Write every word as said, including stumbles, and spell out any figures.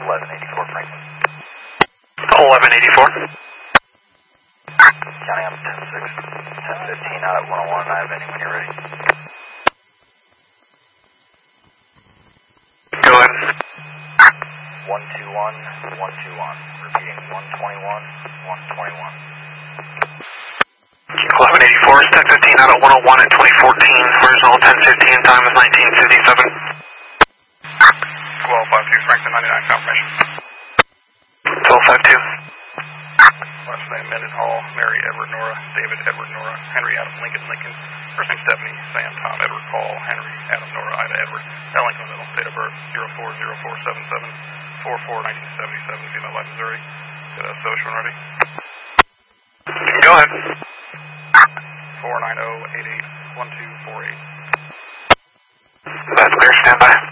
eleven eighty-four, Franklin. eleven eighty-four. Counting up ten six, ten fifteen out at one oh one, I have ending when you're ready. Go ahead. one two one, one two one. Repeating, one twenty-one, one twenty-one. eleven eighty-four is ten fifteen out at one oh one at twenty fourteen. Horizontal ten fifteen, time is nineteen fifty-seven. twelve five two, Franklin ninety-nine, confirmation. twelve five two. Last name Mendenhall, Mary Edward Nora, David Edward Nora, Henry Adam Lincoln Lincoln. First name Stephanie, Sam Tom Edward Paul, Henry Adam Nora, Ida Edward. L Lincoln in the middle, date of birth zero four zero four seven seven, four four nineteen seventy-seven, female life Missouri. Got a social ready. Go ahead. four nine zero eight eight one two four eight. That's clear, stand by.